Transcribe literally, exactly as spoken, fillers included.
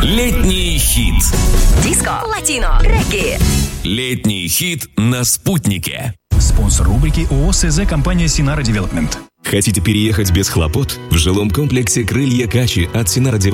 Летний хит. Диско, латино, регги. Летний хит на «Спутнике». Спонсор рубрики ООО СЗ компания Sinara Development. Хотите переехать без хлопот? В жилом комплексе «Крылья Качи» от Sinara Development